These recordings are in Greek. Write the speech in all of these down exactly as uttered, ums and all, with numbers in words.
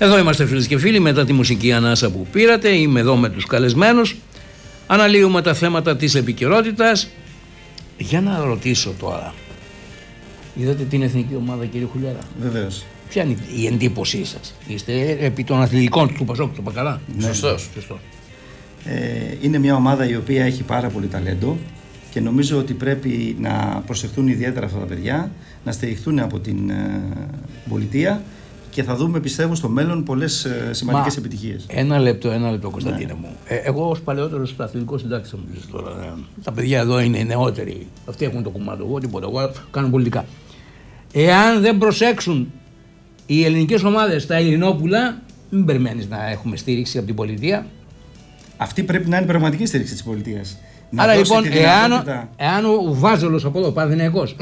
Εδώ είμαστε φίλες και φίλοι, μετά τη μουσική ανάσα που πήρατε. Είμαι εδώ με τους καλεσμένους. Αναλύουμε τα θέματα της επικαιρότητας. Για να ρωτήσω τώρα. Είδατε την εθνική ομάδα, κύριε Χουλιάρα? Βεβαίως. Ποια είναι η εντύπωσή σας? Είστε επί των αθλητικών του Πασόκ, το είπα καλά? Ναι. Σωστός. Σωστός. Ε, είναι μια ομάδα η οποία έχει πάρα πολύ ταλέντο και νομίζω ότι πρέπει να προσεχθούν ιδιαίτερα αυτά τα παιδιά, να στηριχθούν από την ε, πολιτεία και θα δούμε, πιστεύω, στο μέλλον πολλές ε, σημαντικές επιτυχίες. Ένα λεπτό, ένα λεπτό, Κωνσταντίνε Ναι. μου. Ε, εγώ ως παλαιότερος στο αθλητικό συντάκτη θα μου πεις τώρα. Ε, τα παιδιά εδώ είναι νεότεροι. Αυτοί έχουν το κομμάτι. Εγώ τίποτα. Εγώ κάνω πολιτικά. Εάν δεν προσέξουν οι ελληνικές ομάδες τα Ελληνόπουλα, μην περιμένεις να έχουμε στήριξη από την πολιτεία. Αυτή πρέπει να είναι πραγματική στήριξη της πολιτείας. Να Άρα δώσει λοιπόν, τη εάν, δυνατότητα... εάν ο Βάζελος από εδώ, Παναθηναϊκός,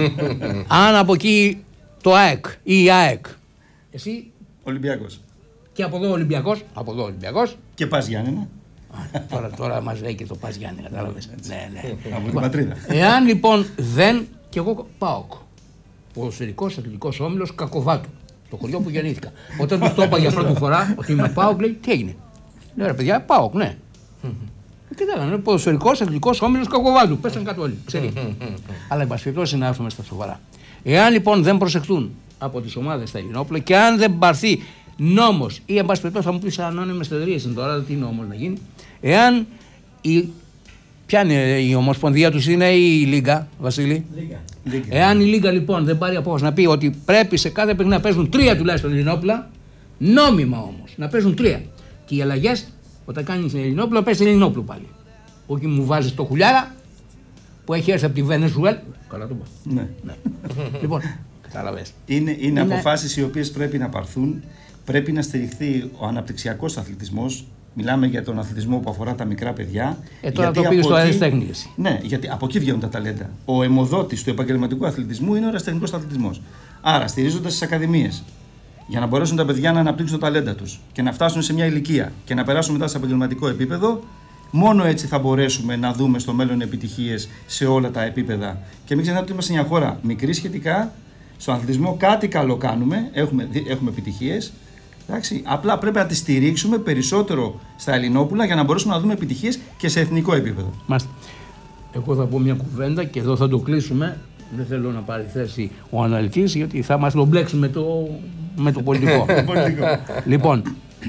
αν από εκεί το ΑΕΚ ή η ΑΕΚ, εσύ Ολυμπιακός. και από εδώ Ολυμπιακός, από εδώ Ολυμπιακός, Και πας Γιάννενα. Α, τώρα, τώρα μας λέει και το Πας Γιάννη, κατάλαβες. Ναι, ναι. Από την πατρίδα. Εάν λοιπόν δεν, και εγώ ΠΑΟΚ, ποδοσφαιρικός αθλητικός όμιλος Κακοβάτου, το χωριό που γεννήθηκα. Όταν του το είπα για πρώτη φορά ότι είμαι ΠΑΟΚ, λέει τι έγινε? Λέω ρε παιδιά, ΠΑΟΚ, ναι. Και τι έκανα, ποδοσφαιρικός αθλητικός όμιλος Κακοβάτου. Πέσαν κάτω όλοι, ξέρει. Αλλά εν πάση περιπτώσει να έρθουμε στα σοβαρά. Εάν λοιπόν δεν προσεχθούν από τις ομάδες στα Ελληνόπουλα και αν δεν πάρθει νόμος ή εν πάση περιπτώσει θα μου πεις ανώνυμες εταιρείες είναι τώρα, τι νόμος να γίνει. Εάν η, ποια είναι η ομοσπονδία τους, είναι η Λίγκα, Βασίλη? Λίγα. Λίγκα. Εάν η Λίγκα λοιπόν δεν πάρει απόφαση να πει ότι πρέπει σε κάθε παιχνίδι να παίζουν τρία τουλάχιστον Ελληνόπουλα, νόμιμα όμως να παίζουν τρία. Και οι αλλαγές όταν κάνεις Ελληνόπουλο, παίζει Ελληνόπουλο πάλι. Όχι μου βάζεις το Χουλιάρα που έχει έρθει από τη Βενεζουέλα. Καλά το είπα. Ναι. Ναι. Λοιπόν, κατάλαβες. Είναι, είναι, Είναι- αποφάσεις οι οποίες πρέπει να πάρθουν. Πρέπει να στηριχθεί ο αναπτυξιακός αθλητισμός. Μιλάμε για τον αθλητισμό που αφορά τα μικρά παιδιά. Ε, τώρα Γιατί το πήγες από στο εκεί- αεραστέχνη εσύ. Ναι, γιατί από εκεί βγαίνουν τα ταλέντα. Ο αιμοδότης του επαγγελματικού αθλητισμού είναι ο αεραστεχνικός αθλητισμός. Άρα, στηρίζοντας τις ακαδημίες, για να μπορέσουν τα παιδιά να αναπτύξουν τα ταλέντα τους και να φτάσουν σε μια ηλικία και να περάσουν μετά σε επαγγελματικό επίπεδο, μόνο έτσι θα μπορέσουμε να δούμε στο μέλλον επιτυχίες σε όλα τα επίπεδα. Και μην ξεχνάτε ότι είμαστε μια χώρα μικρή σχετικά. Στον αθλητισμό κάτι καλό κάνουμε, έχουμε, δι- έχουμε επιτυχίες. Εντάξει, απλά πρέπει να τις στηρίξουμε περισσότερο στα Ελληνόπουλα για να μπορέσουμε να δούμε επιτυχίες και σε εθνικό επίπεδο. Μάλιστα. Εγώ θα πω μια κουβέντα και εδώ θα το κλείσουμε. Δεν θέλω να πάρει θέση ο αναλυτής γιατί θα μας τον μπλέξουν με το, με το πολιτικό. Λοιπόν,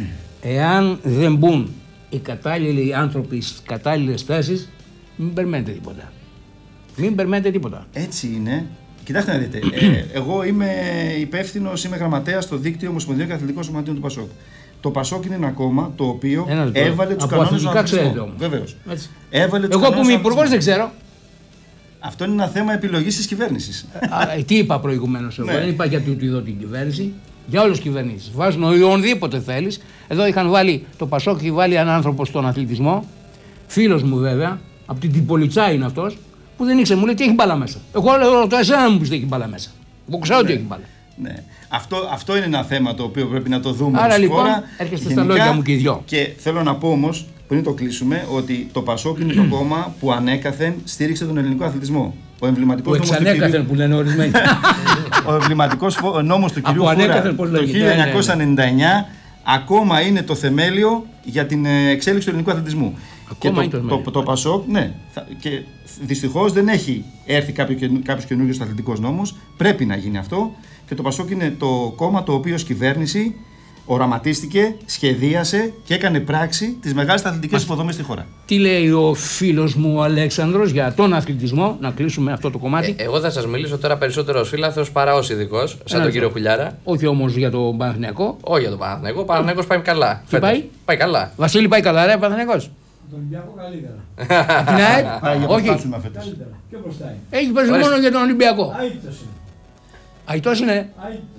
εάν δεν μπουν οι κατάλληλοι άνθρωποι στις κατάλληλες θέσεις, μην περιμένετε τίποτα. Μην περιμένετε τίποτα. Έτσι είναι. Κοιτάξτε να δείτε. Ε, εγώ είμαι υπεύθυνος, είμαι γραμματέας στο δίκτυο Ομοσπονδιακών Αθλητικών Σωματείων του Πασόκ. Το Πασόκ είναι ένα κόμμα το οποίο Ένα λεπτό. έβαλε τους Από κανόνες του αθλητικά ξέρετε αθλητισμού. όμως. Βεβαίως. Έτσι. Έβαλε τους Εγώ που κανόνες είμαι του υπουργός δεν αθλητισμού. ξέρω. Αυτό είναι ένα θέμα επιλογής της κυβέρνησης. Α, τι είπα προηγουμένως εγώ, Ναι. δεν είπα γιατί του είδω την κυβέρνηση. Για όλες τις κυβερνήσεις. Βάζουν οποιονδήποτε θέλεις. Εδώ είχαν βάλει, το Πασόκ έχει βάλει έναν άνθρωπο στον αθλητισμό. Φίλος μου βέβαια, από την Τιπολιτσά είναι αυτός, που δεν ήξερε, μου λέει τι έχει μπάλα μέσα. Εγώ λέω το εσένα να μου πεις τι έχει μπάλα μέσα. Εγώ ξέρω τι έχει μπάλα. Ναι. Αυτό, αυτό είναι ένα θέμα το οποίο πρέπει να το δούμε Άρα ως λοιπόν, χώρα. έρχεστε στα λόγια μου και οι δυο. Και θέλω να πω όμως, πριν το κλείσουμε, ότι το Πασόκ είναι το κόμμα που ανέκαθεν στήριξε τον ελληνικό αθλητισμό. Ο εμβληματικός Που νόμος του εξανέκαθεν κυρίου- που λένε ορισμένοι. Ο εμβληματικός φο- νόμος του κυρίου Από Φούρα ανέκαθεν, πώς το λέγεται, χίλια εννιακόσια ενενήντα εννιά ακόμα είναι το θεμέλιο για την ε, εξέλιξη του ελληνικού αθλητισμού. Ακόμα είναι και το το, θεμέλιο. το, το Πασόκ, ναι, θα- και δυστυχώς δεν έχει έρθει κάποιο, καινου- κάποιος καινούριος αθλητικός νόμος, πρέπει να γίνει αυτό και το Πασόκ είναι το κόμμα το οποίο ως κυβέρνηση οραματίστηκε, σχεδίασε και έκανε πράξη τις μεγάλες αθλητικές υποδομές στη χώρα. Τι λέει ο φίλος μου ο Αλέξανδρος για τον αθλητισμό, να κλείσουμε αυτό το κομμάτι. Ε, εγώ θα σας μιλήσω τώρα περισσότερο ως φίλαθρος παρά ως ειδικός, σαν Ένα τον κύριο λεπτό. Χουλιάρα. Όχι όμως για τον Παναθηναϊκό. Όχι για τον Παναθηναϊκό. Ο Παναθηναϊκός πάει καλά. φέτος. πάει? Πάει καλά. Βασίλη πάει καλά, ρε Παναθηναϊκός. Τον Ολυμπιακό καλύτερα. Απ' την ΑΕΚ. Πάει για Όχι. πρωτάθλημα φέτος. Καλύτερα. Πιο μπροστά είναι. Έχει παίζει Ορίστε. μόνο για τον Ολυμπιακό. Αίτητος είναι. Αιτός είναι. Αίτητος.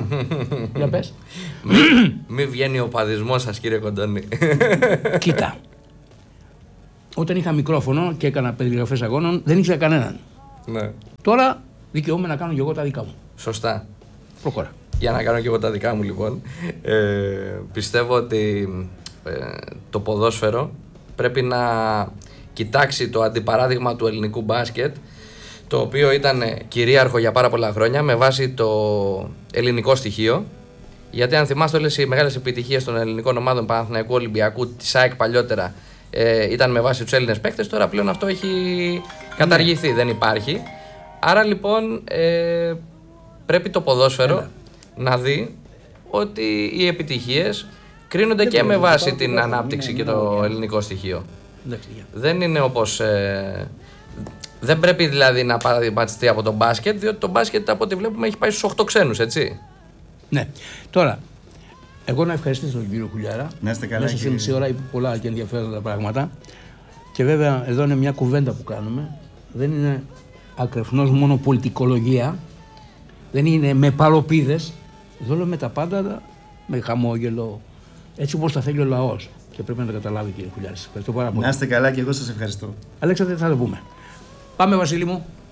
Για πες. Μην βγαίνει ο παδισμός σας, κύριε Κοντώνη. Κοίτα. Όταν είχα μικρόφωνο και έκανα περιγραφές αγώνων, δεν ήξερα κανέναν. Ναι. Τώρα δικαιούμαι να κάνω και εγώ τα δικά μου. Σωστά. Προχώρα. Για να κάνω και εγώ τα δικά μου λοιπόν. Ε, πιστεύω ότι ε, το ποδόσφαιρο πρέπει να κοιτάξει το αντιπαράδειγμα του ελληνικού μπάσκετ, το οποίο ήταν κυρίαρχο για πάρα πολλά χρόνια με βάση το ελληνικό στοιχείο, Γιατί αν θυμάστε, όλες οι μεγάλες επιτυχίες των ελληνικών ομάδων Παναθηναϊκού, Ολυμπιακού, της ΑΕΚ παλιότερα ε, ήταν με βάση τους Έλληνες παίκτες. Τώρα πλέον αυτό έχει καταργηθεί, δεν υπάρχει. Άρα λοιπόν ε, πρέπει το ποδόσφαιρο Έλα. να δει ότι οι επιτυχίες κρίνονται δεν και με βάση την πάνω, ανάπτυξη ναι, και το ναι, ελληνικό στοιχείο. Ναι. Δεν είναι όπως... Ε, δεν πρέπει δηλαδή να πατηστεί από το μπάσκετ, διότι το μπάσκετ από ό,τι βλέπουμε έχει πάει στους οκτώ ξένους, έτσι. Ναι. Τώρα, εγώ να ευχαριστήσω τον κύριο Χουλιάρα. Να είστε καλά. Μέσα σε μισή ώρα είπε πολλά και ενδιαφέροντα πράγματα. Και βέβαια εδώ είναι μια κουβέντα που κάνουμε. Δεν είναι ακρεφνώς μόνο πολιτικολογία. Δεν είναι με παροπίδες. Εδώ λέμε τα πάντα με χαμόγελο. Έτσι όπως τα θέλει ο λαός. Και πρέπει να τα καταλάβει, κύριε Χουλιάρα. Ευχαριστώ πάρα πολύ. Να είστε καλά και εγώ σας ευχαριστώ. Αλέξανδρε, θα το πούμε. Πάμε, Βασίλη μου.